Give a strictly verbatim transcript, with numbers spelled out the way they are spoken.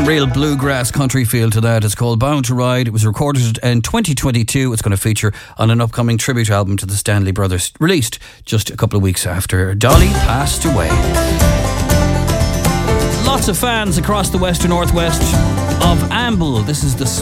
real bluegrass country feel to that. It's called Bound to Ride. It was recorded in twenty twenty-two. It's going to feature on an upcoming tribute album to the Stanley Brothers, released just a couple of weeks after Dolly passed away. Lots of fans across the western northwest of Amble. This is the